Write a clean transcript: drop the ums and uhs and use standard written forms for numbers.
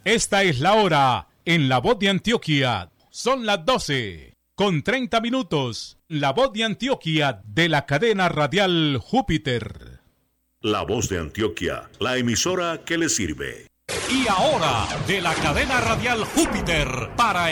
Esta es la hora en La Voz de Antioquia. Son las 12:30. La Voz de Antioquia de la cadena radial Júpiter. La Voz de Antioquia, la emisora que le sirve. Y ahora, de la cadena radial Júpiter, para